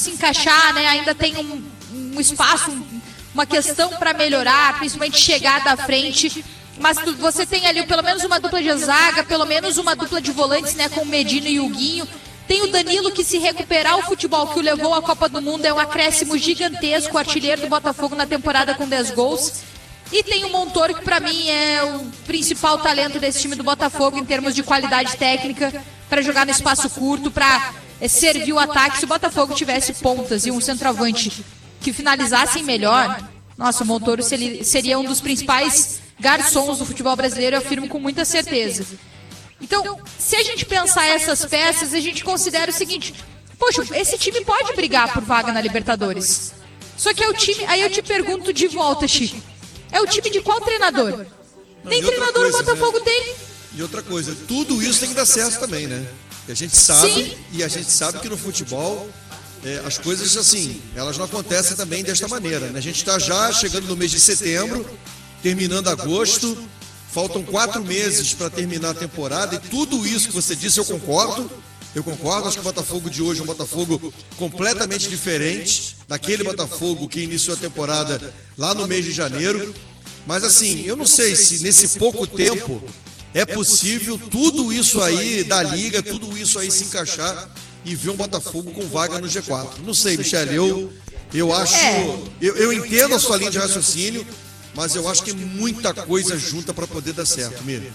se encaixar, né? Ainda tem um espaço, uma questão para melhorar, principalmente chegada à frente. Mas você tem ali pelo menos uma dupla de zaga, pelo menos uma dupla de volantes, né? Com o Medina e o Guinho. Tem o Danilo, que se recuperar o futebol que o levou à Copa do Mundo é um acréscimo gigantesco, artilheiro do Botafogo na temporada com 10 gols. E tem o Montoro, que para mim é o principal talento desse time do Botafogo em termos de qualidade técnica, para jogar no espaço curto, para servir o ataque. Se o Botafogo tivesse pontas e um centroavante que finalizassem melhor, nossa, o Montoro seria um dos principais garçons do futebol brasileiro, eu afirmo com muita certeza. Então, se a gente pensar essas peças, a gente considera o seguinte: poxa, esse time pode brigar por vaga na Libertadores. Só que é o time, aí eu te pergunto de volta, Chico, é o time de qual treinador? Nem treinador o Botafogo tem. E outra coisa, tudo isso tem que dar certo também, né? E a gente sabe, que no futebol as coisas assim, elas não acontecem também desta maneira, né? A gente está já chegando no mês de setembro, terminando agosto. Faltam 4 meses para terminar a temporada e tudo isso que você disse eu concordo. Acho que o Botafogo de hoje é um Botafogo completamente diferente daquele Botafogo que iniciou a temporada lá no mês de janeiro. Mas assim, eu não sei se nesse pouco tempo é possível tudo isso aí da Liga, tudo isso aí se encaixar e ver um Botafogo com vaga no G4. Não sei, Michele, eu acho... Eu entendo a sua linha de raciocínio, mas eu acho que muita coisa junta para poder dar certo, Miriam.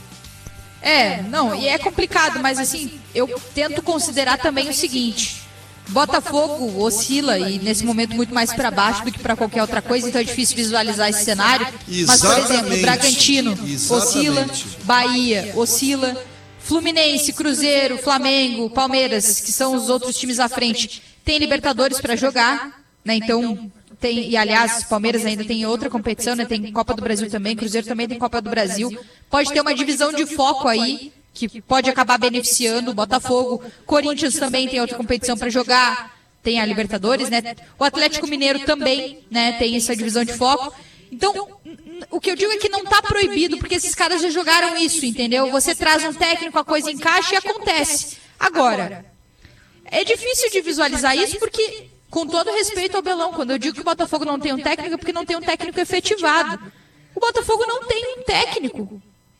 Não, e é complicado, mas assim, eu tento considerar também o seguinte: Botafogo oscila e nesse momento muito mais para baixo do que para qualquer outra coisa, então é difícil visualizar esse cenário. Mas, por exemplo, Bragantino oscila, Bahia oscila, Fluminense, Cruzeiro, Flamengo, Palmeiras, que são os outros times à frente, tem Libertadores para jogar, né? Então... e aliás, Palmeiras ainda tem outra competição, né? Tem Copa do Brasil também, Cruzeiro também tem Copa do Brasil. Pode ter uma divisão de foco aí, que pode acabar beneficiando o Botafogo. Corinthians também tem outra competição para jogar, tem a Libertadores, né? O Atlético Mineiro também, né? Tem essa divisão de foco. Então, o que eu digo é que não está proibido, porque esses caras já jogaram isso, entendeu? Você traz um técnico, a coisa encaixa e acontece. Agora, é difícil de visualizar isso porque... Com todo respeito ao Belão, quando eu digo que o Botafogo não tem um técnico, é porque não tem um técnico efetivado. O Botafogo não tem um técnico.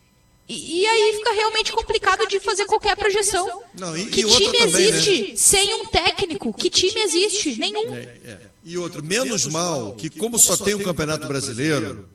E aí fica realmente complicado de fazer qualquer projeção. Que time existe sem um técnico? Que time existe? Nenhum. E outro, menos mal que como só tem um Campeonato Brasileiro,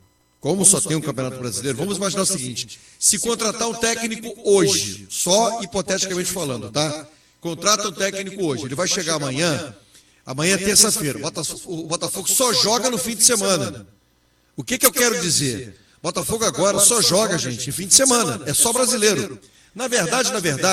vamos imaginar o seguinte: se contratar um técnico hoje, só hipoteticamente falando, tá? Contrata um técnico hoje, ele vai chegar amanhã é terça-feira, o Botafogo só joga no fim de semana. O que eu quero dizer? Botafogo agora só joga, gente, em fim de semana, é só brasileiro. Na verdade,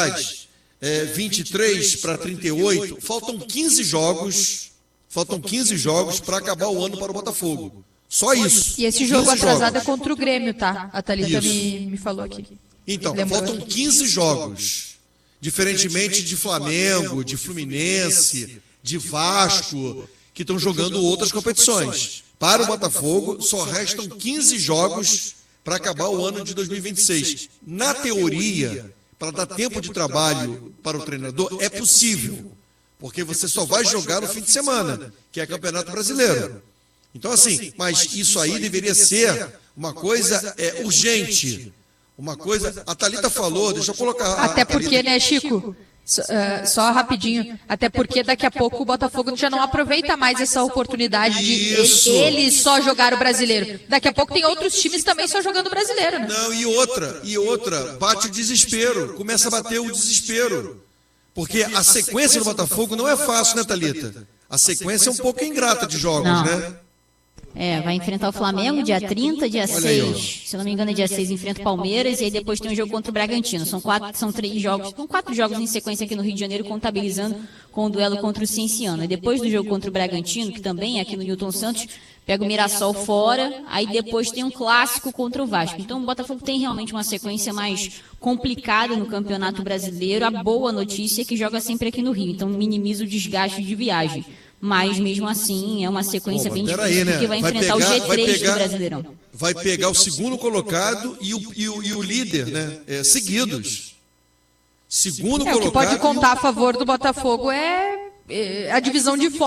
23 para 38, faltam 15 jogos para acabar o ano para o Botafogo. Só isso. E esse jogo atrasado é contra o Grêmio, tá? A Thalita me falou aqui. Então, faltam 15 jogos. Diferentemente de Flamengo, de Fluminense, de Vasco, que estão jogando outras competições. Para o Botafogo, só restam 15 jogos para acabar o ano de 2026. Na teoria, para dar tempo de trabalho para o treinador, é possível, porque você só vai jogar no fim de semana, que é Campeonato Brasileiro. Então, assim, mas isso aí deveria ser uma coisa urgente. Uma coisa... A Thalita falou, deixa eu colocar... Até porque, né, Chico... Só rapidinho, até porque daqui a pouco o Botafogo já não aproveita mais essa oportunidade de ele só jogar o brasileiro. Daqui a pouco tem outros times também só jogando o brasileiro, né? Não, e outra, bate o desespero, começa a bater o desespero. Porque a sequência do Botafogo não é fácil, né, Thalita? A sequência é um pouco ingrata de jogos, né? Vai enfrentar o Flamengo dia 30, dia 6, se eu não me engano é dia 6, enfrenta o Palmeiras, e aí depois tem um jogo contra o Bragantino. São 4 jogos em sequência aqui no Rio de Janeiro, contabilizando com o duelo contra o Cienciano. E depois do jogo contra o Bragantino, que também é aqui no Newton Santos, pega o Mirassol fora, aí depois tem um clássico contra o Vasco. Então o Botafogo tem realmente uma sequência mais complicada no Campeonato Brasileiro. A boa notícia é que joga sempre aqui no Rio, então minimiza o desgaste de viagem. Mas, mesmo assim, é uma sequência bem difícil, porque vai enfrentar o G3 do Brasileirão. Vai pegar o segundo colocado e o líder, né? Seguidos. Segundo colocado... O que pode contar a favor do Botafogo é a divisão de